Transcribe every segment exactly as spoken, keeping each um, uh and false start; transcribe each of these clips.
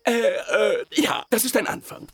Äh, äh, ja, das ist ein Anfang.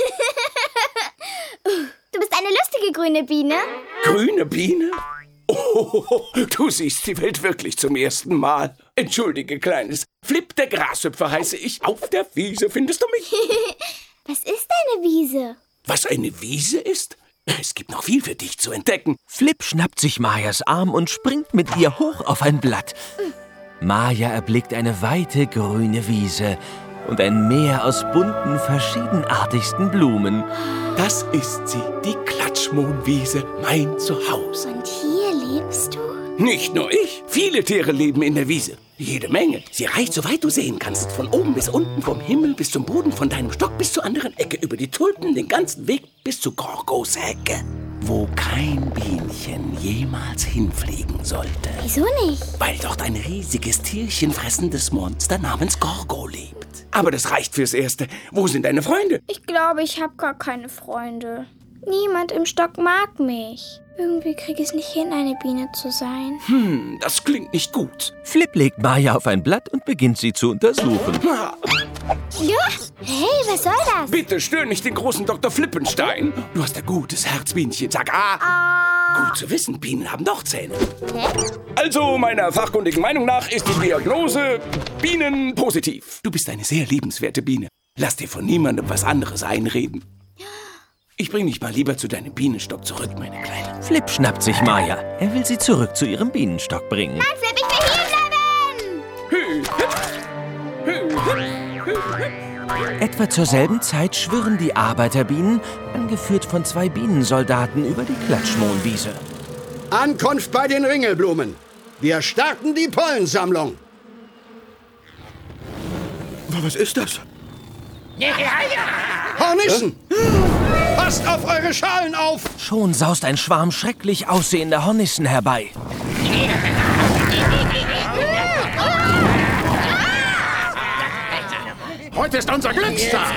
Du bist eine lustige grüne Biene. Grüne Biene? Oh, du siehst die Welt wirklich zum ersten Mal. Entschuldige, Kleines. Flip der Grashüpfer heiße ich. Auf der Wiese findest du mich. Was ist eine Wiese? Was eine Wiese ist? Es gibt noch viel für dich zu entdecken. Flip schnappt sich Mayas Arm und springt mit ihr hoch auf ein Blatt. Maya erblickt eine weite grüne Wiese und ein Meer aus bunten, verschiedenartigsten Blumen. Das ist sie, die Klatschmohnwiese, mein Zuhause. Und hier lebst du? Nicht nur ich. Viele Tiere leben in der Wiese. Jede Menge. Sie reicht, soweit du sehen kannst. Von oben bis unten, vom Himmel bis zum Boden, von deinem Stock bis zur anderen Ecke, über die Tulpen, den ganzen Weg bis zu Gorgos Hecke. Wo kein Bienchen jemals hinfliegen sollte. Wieso nicht? Weil dort ein riesiges, tierchenfressendes Monster namens Gorgo lebt. Aber das reicht fürs Erste. Wo sind deine Freunde? Ich glaube, ich habe gar keine Freunde. Niemand im Stock mag mich. Irgendwie kriege ich es nicht hin, eine Biene zu sein. Hm, das klingt nicht gut. Flip legt Maya auf ein Blatt und beginnt sie zu untersuchen. Ah, Ja? Hey, was soll das? bitte stör nicht den großen Doktor Flippenstein. Du hast ein gutes Herz, Bienchen. Sag ah. Ah. Gut zu wissen, Bienen haben doch Zähne. Hä? Also, meiner fachkundigen Meinung nach ist die Diagnose Bienen positiv. Du bist eine sehr liebenswerte Biene. Lass dir von niemandem was anderes einreden. Ich bring dich mal lieber zu deinem Bienenstock zurück, meine Kleine. Flip schnappt sich Maya. Er will sie zurück zu ihrem Bienenstock bringen. Nein, Flip, ich will hier bleiben! Hü, hü, hü, hü, hü. Etwa zur selben Zeit schwirren die Arbeiterbienen, angeführt von zwei Bienensoldaten, über die Klatschmohnwiese. Ankunft bei den Ringelblumen. Wir starten die Pollensammlung. Was ist das? Hornissen! Passt auf eure Schalen auf! Schon saust ein Schwarm schrecklich aussehender Hornissen herbei. Heute ist unser Glückstag.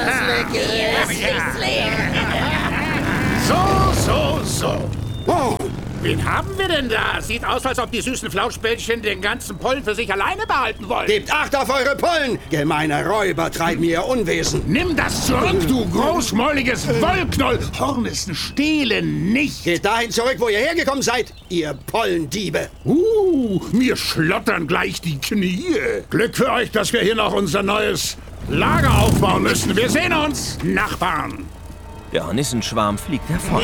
So, so, so. Oh, Wen haben wir denn da? Sieht aus, als ob die süßen Flauschbällchen den ganzen Pollen für sich alleine behalten wollen. gebt Acht auf eure Pollen! Gemeine Räuber treiben ihr Unwesen. Nimm das zurück, du großmäuliges Wollknoll. Hornissen stehlen nicht. Geht dahin zurück, wo ihr hergekommen seid, ihr Pollendiebe. Uh, mir schlottern gleich die Knie. Glück für euch, dass wir hier noch unser neues Lager aufbauen müssen. Wir sehen uns, Nachbarn. Der Hornissenschwarm fliegt davon.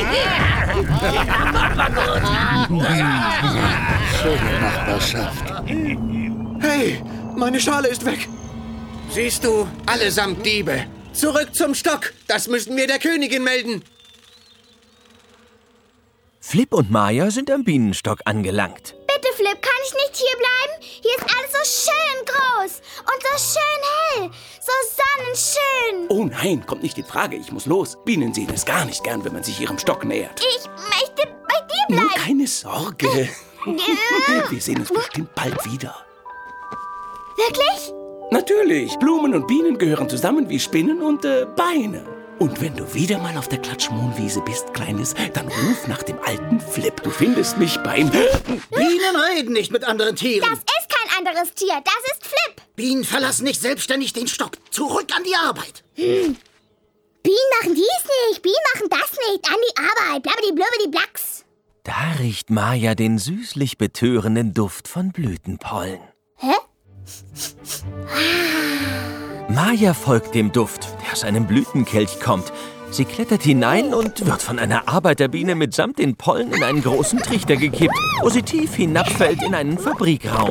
Schöne Nachbarschaft. Hey, meine Schale ist weg. Siehst du, allesamt Diebe. Zurück zum Stock. Das müssen wir der Königin melden. Flip und Maya sind am Bienenstock angelangt. Bitte, Flip, kann ich nicht hier bleiben? Hier ist alles so schön groß und so schön hell, so sonnenschön. Oh nein, kommt nicht in Frage. Ich muss los. Bienen sehen es gar nicht gern, wenn man sich ihrem Stock nähert. Ich möchte bei dir Nur bleiben. keine Sorge. Wir sehen uns bestimmt bald wieder. Wirklich? Natürlich. Blumen und Bienen gehören zusammen wie Spinnen und äh, Beine. Und wenn du wieder mal auf der Klatschmohnwiese bist, Kleines, dann ruf nach dem alten Flip. Du findest mich beim... Bienen reden nicht mit anderen Tieren. Das ist kein anderes Tier, das ist Flip. Bienen verlassen nicht selbstständig den Stock. Zurück an die Arbeit. Bienen machen dies nicht, Bienen machen das nicht. An die Arbeit, blabbidi blubidi blacks. Da riecht Maya den süßlich betörenden Duft von Blütenpollen. Hä? Maya folgt dem Duft, der aus einem Blütenkelch kommt. Sie klettert hinein und wird von einer Arbeiterbiene mitsamt den Pollen in einen großen Trichter gekippt, wo sie tief hinabfällt in einen Fabrikraum.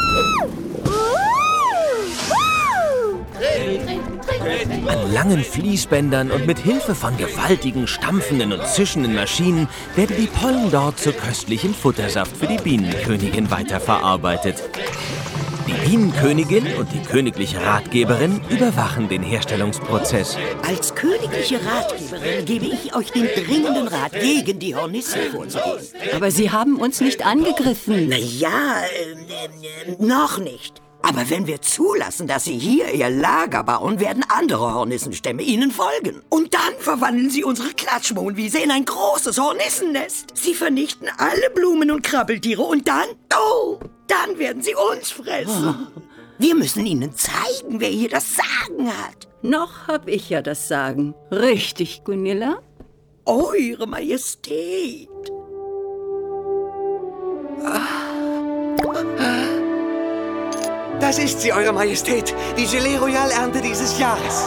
An langen Fließbändern und mit Hilfe von gewaltigen, stampfenden und zischenden Maschinen werden die Pollen dort zu köstlichem Futtersaft für die Bienenkönigin weiterverarbeitet. Die Bienenkönigin und die königliche Ratgeberin überwachen den Herstellungsprozess. Als königliche Ratgeberin gebe ich euch den dringenden Rat, gegen die Hornissen vorzugehen. Aber Sie haben uns nicht angegriffen. Na ja, äh, äh, noch nicht. Aber wenn wir zulassen, dass sie hier ihr Lager bauen, werden andere Hornissenstämme ihnen folgen. Und dann verwandeln sie unsere Klatschmohnwiese in ein großes Hornissennest. Sie vernichten alle Blumen und Krabbeltiere und dann, oh, dann werden sie uns fressen. Wir müssen ihnen zeigen, wer hier das Sagen hat. Noch hab ich ja das Sagen. Richtig, Gunilla? Eure Majestät. Das ist sie, Eure Majestät. Die Gelee Royal Ernte dieses Jahres.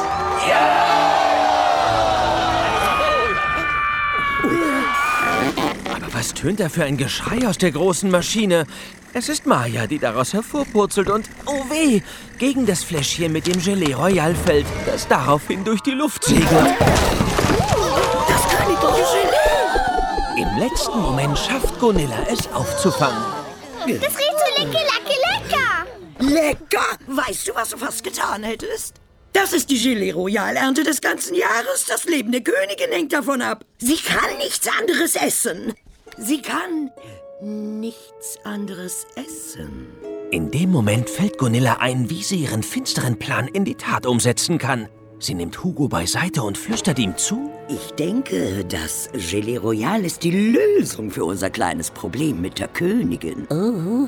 Aber was tönt da für ein Geschrei aus der großen Maschine? Es ist Maya, die daraus hervorpurzelt und, oh weh, gegen das Fläschchen mit dem Gelee Royal fällt, das daraufhin durch die Luft segelt. Das königliche Gelee. Im letzten Moment schafft Gunilla es aufzufangen. Das riecht so lecker, lecker, lecker. Lecker! Weißt du, was du fast getan hättest? Das ist die Gelee Royal Ernte des ganzen Jahres. Das Leben der Königin hängt davon ab. Sie kann nichts anderes essen. Sie kann nichts anderes essen. In dem Moment fällt Gunilla ein, wie sie ihren finsteren Plan in die Tat umsetzen kann. Sie nimmt Hugo beiseite und flüstert ihm zu. Ich denke, das Gelee Royal ist die Lösung für unser kleines Problem mit der Königin. Oh.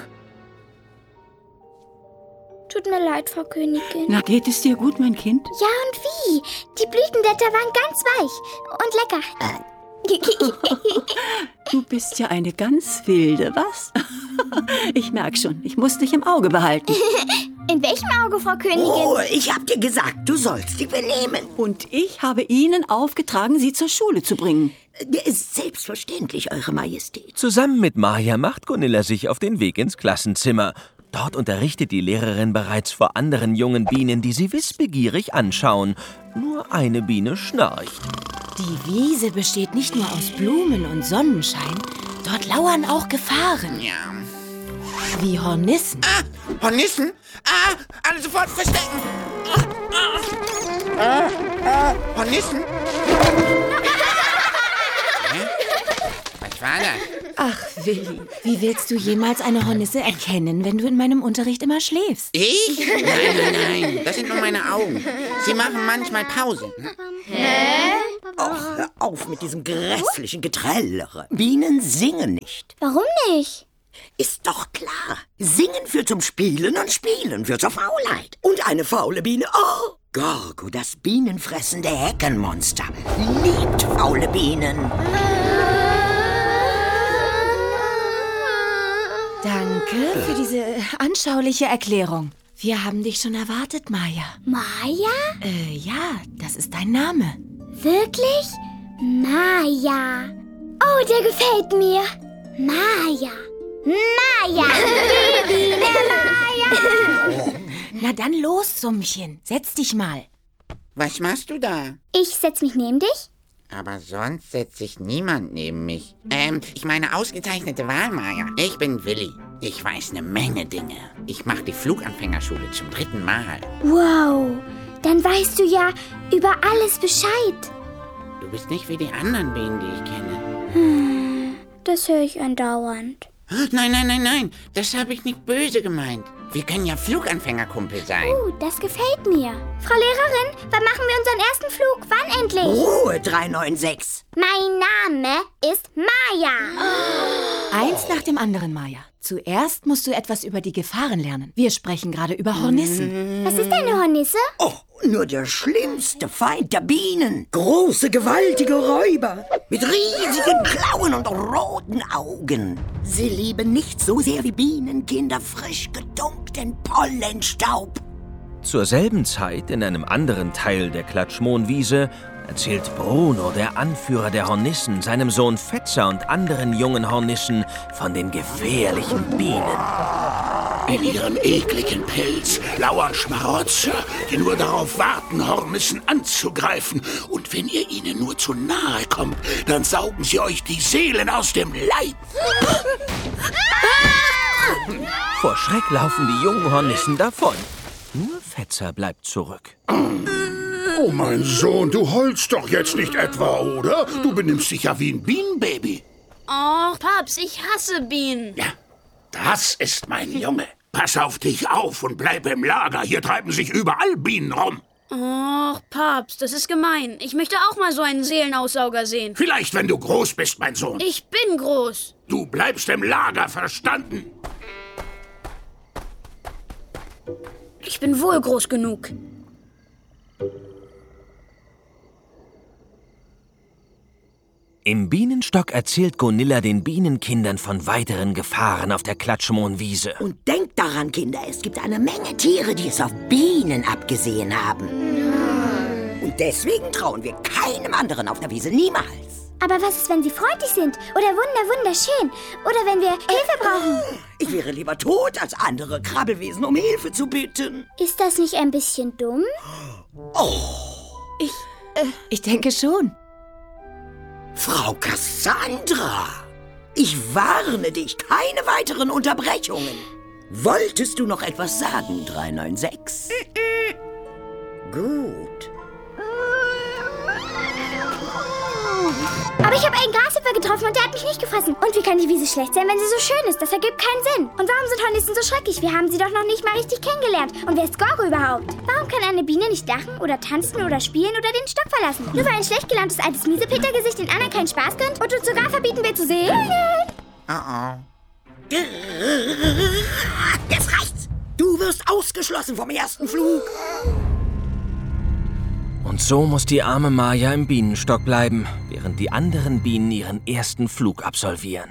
Tut mir leid, Frau Königin. Na, geht es dir gut, mein Kind? Ja, und wie? Die Blütenblätter waren ganz weich und lecker. Du bist ja eine ganz wilde, was? Ich merk schon, ich muss dich im Auge behalten. In welchem Auge, Frau Königin? Oh, ich hab dir gesagt, du sollst dich benehmen. Und ich habe Ihnen aufgetragen, sie zur Schule zu bringen. Der ist selbstverständlich, Eure Majestät. Zusammen mit Maya macht Gunilla sich auf den Weg ins Klassenzimmer. Dort unterrichtet die Lehrerin bereits vor anderen jungen Bienen, die sie wissbegierig anschauen. Nur eine Biene schnarcht. Die Wiese besteht nicht nur aus Blumen und Sonnenschein. Dort lauern auch Gefahren. Ja. Wie Hornissen. Ah, Hornissen? Ah, alle sofort verstecken. Ah, ah, ah, Hornissen? Hä? Was war das? Ach, Willi, wie willst du jemals eine Hornisse erkennen, wenn du in meinem Unterricht immer schläfst? Ich? Nein, nein, nein. Das sind nur meine Augen. Sie machen manchmal Pause. Hä? Och, hör auf mit diesem grässlichen Geträllere. Bienen singen nicht. Warum nicht? Ist doch klar. Singen führt zum Spielen und Spielen führt zur Faulheit. Und eine faule Biene, oh, Gorgo, das bienenfressende Heckenmonster, liebt faule Bienen. Danke für diese anschauliche Erklärung. Wir haben dich schon erwartet, Maya. Maya? Äh, ja, das ist dein Name. Wirklich? Maya. Oh, der gefällt mir. Maya. Maya. Die Biene Maya. Na dann los, Summchen. Setz dich mal. Was machst du da? Ich setz mich neben dich. Aber sonst setzt sich niemand neben mich. Ähm, ich meine ausgezeichnete Wahl, Maya. Ich bin Willi. Ich weiß eine Menge Dinge. Ich mache die Fluganfängerschule zum dritten Mal. Wow, dann weißt du ja über alles Bescheid. Du bist nicht wie die anderen Bienen, die ich kenne. Hm, das höre ich andauernd. Nein, nein, nein, nein. Das habe ich nicht böse gemeint. Wir können ja Fluganfängerkumpel sein. Uh, das gefällt mir. Frau Lehrerin, wann machen wir unseren ersten Flug? Wann endlich? Ruhe, drei neun sechs. Mein Name ist Maya. Eins nach dem anderen, Maya. Zuerst musst du etwas über die Gefahren lernen. Wir sprechen gerade über Hornissen. Was ist eine Hornisse? Oh, nur der schlimmste Feind der Bienen. Große, gewaltige Räuber mit riesigen Klauen und roten Augen. Sie lieben nichts so sehr wie Bienenkinder frisch gedunkten Pollenstaub. Zur selben Zeit, in einem anderen Teil der Klatschmohnwiese, erzählt Bruno, der Anführer der Hornissen, seinem Sohn Fetzer und anderen jungen Hornissen von den gefährlichen Bienen. In ihrem ekligen Pelz lauern Schmarotzer, die nur darauf warten, Hornissen anzugreifen. Und wenn ihr ihnen nur zu nahe kommt, dann saugen sie euch die Seelen aus dem Leib. Vor Schreck laufen die jungen Hornissen davon. Nur Fetzer bleibt zurück. Oh, mein Sohn, du heulst doch jetzt nicht etwa, oder? Du benimmst dich ja wie ein Bienenbaby. Oh, Paps, ich hasse Bienen. Ja, das ist mein Junge. Pass auf dich auf und bleib im Lager. Hier treiben sich überall Bienen rum. Oh, Paps, das ist gemein. Ich möchte auch mal so einen Seelenaussauger sehen. Vielleicht, wenn du groß bist, mein Sohn. Ich bin groß. Du bleibst im Lager, verstanden? Ich bin wohl groß genug. Im Bienenstock erzählt Gunilla den Bienenkindern von weiteren Gefahren auf der Klatschmohnwiese. Und denkt daran, Kinder, es gibt eine Menge Tiere, die es auf Bienen abgesehen haben. Und deswegen trauen wir keinem anderen auf der Wiese, niemals. Aber was ist, wenn sie freundlich sind? Oder wunder, wunderschön? Oder wenn wir Hilfe brauchen? Ich wäre lieber tot, als andere Krabbelwesen um Hilfe zu bitten. Ist das nicht ein bisschen dumm? Oh. Ich, äh, ich denke schon. Frau Cassandra, ich warne dich, keine weiteren Unterbrechungen. Wolltest du noch etwas sagen, drei neun sechs? Gut. Aber ich habe einen Grashüpfer getroffen und der hat mich nicht gefressen. Und wie kann die Wiese schlecht sein, wenn sie so schön ist? Das ergibt keinen Sinn. Und warum sind Hornissen so schrecklich? Wir haben sie doch noch nicht mal richtig kennengelernt. Und wer ist Gorgo überhaupt? Warum kann eine Biene nicht lachen oder tanzen oder spielen oder den Stock verlassen? Nur weil ein schlecht gelauntes altes Miesepetergesicht den anderen keinen Spaß gönnt und uns sogar verbieten will zu singen? Oh oh. Jetzt reicht's. Du wirst ausgeschlossen vom ersten Flug. Und so muss die arme Maja im Bienenstock bleiben, während die anderen Bienen ihren ersten Flug absolvieren.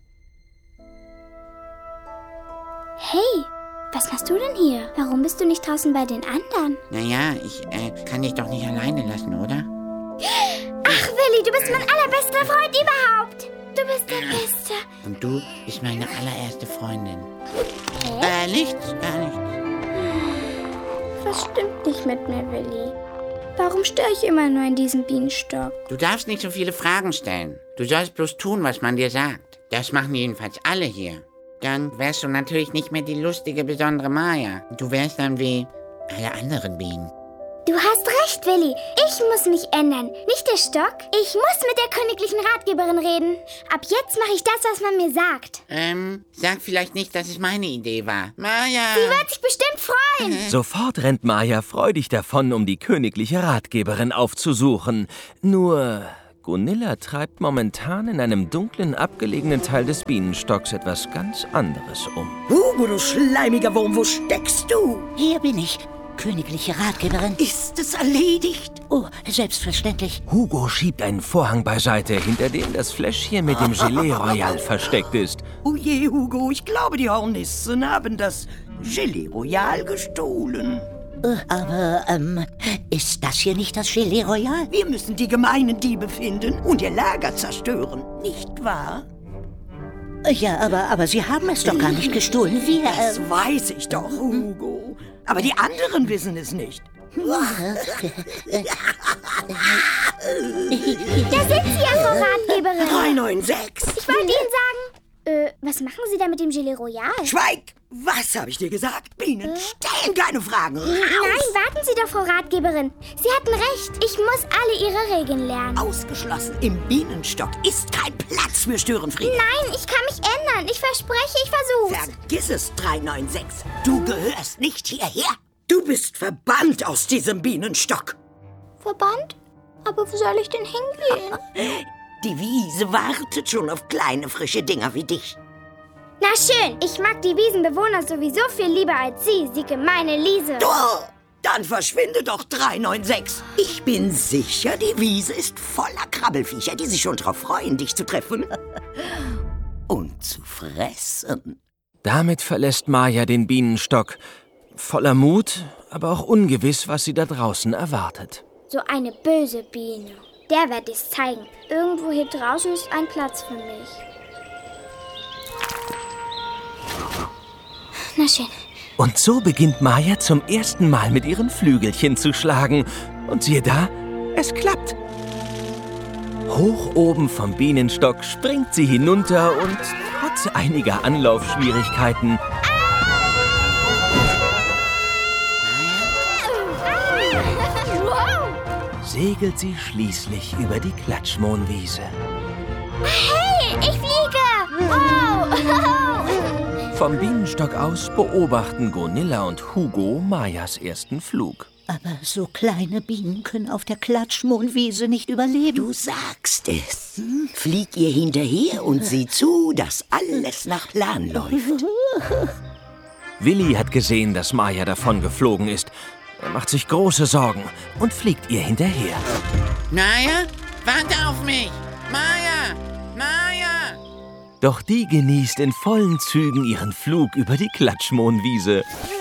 Hey, was machst du denn hier? Warum bist du nicht draußen bei den anderen? Naja, ich äh, kann dich doch nicht alleine lassen, oder? Ach, Willi, du bist mein allerbester Freund überhaupt. Du bist der Beste. Und du bist meine allererste Freundin. Hä? Äh, nichts, gar nichts. Was stimmt nicht mit mir, Willi? Warum störe ich immer nur in diesem Bienenstock? Du darfst nicht so viele Fragen stellen. Du sollst bloß tun, was man dir sagt. Das machen jedenfalls alle hier. Dann wärst du natürlich nicht mehr die lustige, besondere Maja. Du wärst dann wie alle anderen Bienen. Du hast recht, Willi. Ich muss mich ändern, nicht der Stock. Ich muss mit der königlichen Ratgeberin reden. Ab jetzt mache ich das, was man mir sagt. Ähm, sag vielleicht nicht, dass es meine Idee war. Maja! Sie wird sich bestimmt freuen. Sofort rennt Maja freudig davon, um die königliche Ratgeberin aufzusuchen. Nur Gunilla treibt momentan in einem dunklen, abgelegenen Teil des Bienenstocks etwas ganz anderes um. Hugo, du schleimiger Wurm, wo steckst du? Hier bin ich. Königliche Ratgeberin. Ist es erledigt? Oh, selbstverständlich. Hugo schiebt einen Vorhang beiseite, hinter dem das Fläschchen mit dem Gelee Royal versteckt ist. Oh je, Hugo, ich glaube, die Hornissen haben das Gelee Royal gestohlen. Uh, aber, ähm, ist das hier nicht das Gelee Royal? Wir müssen die gemeinen Diebe finden und ihr Lager zerstören, nicht wahr? Ja, aber, aber Sie haben es doch gar nicht gestohlen. Wir, Das äh, weiß ich doch, Hugo. Aber die anderen wissen es nicht. Da sind Sie ja, Frau Ratgeberin. drei neun sechs. Ich wollte Ihnen sagen, äh, was machen Sie da mit dem Gelee Royal? Schweig! Was habe ich dir gesagt? Bienen, stellen keine Fragen. Raus. Nein, warten Sie doch, Frau Ratgeberin. Sie hatten recht. Ich muss alle Ihre Regeln lernen. Ausgeschlossen. Im Bienenstock ist kein Platz für Störenfriede. Nein, ich kann mich ändern. Ich verspreche, ich versuch's. Vergiss es, drei neun sechs. Du gehörst nicht hierher. Du bist verbannt aus diesem Bienenstock. Verbannt? Aber wo soll ich denn hingehen? Die Wiese wartet schon auf kleine, frische Dinger wie dich. Na schön, ich mag die Wiesenbewohner sowieso viel lieber als Sie, Sie gemeine Liese. Oh, dann verschwinde doch, drei neun sechs. Ich bin sicher, die Wiese ist voller Krabbelfiecher, die sich schon drauf freuen, dich zu treffen und zu fressen. Damit verlässt Maja den Bienenstock. Voller Mut, aber auch ungewiss, was sie da draußen erwartet. So eine böse Biene. Der werde ich's zeigen. Irgendwo hier draußen ist ein Platz für mich. Na schön. Und so beginnt Maja zum ersten Mal mit ihren Flügelchen zu schlagen. Und siehe da, es klappt. Hoch oben vom Bienenstock springt sie hinunter und trotz einiger Anlaufschwierigkeiten segelt sie schließlich über die Klatschmohnwiese. Hey, ich fliege! Wow! Vom Bienenstock aus beobachten Gunilla und Hugo Majas ersten Flug. Aber so kleine Bienen können auf der Klatschmohnwiese nicht überleben. Du sagst es. Hm? Flieg ihr hinterher und sieh zu, dass alles nach Plan läuft. Willi hat gesehen, dass Maya davongeflogen ist. Er macht sich große Sorgen und fliegt ihr hinterher. Maya, warte auf mich! Maya! Maya! Doch die genießt in vollen Zügen ihren Flug über die Klatschmohnwiese.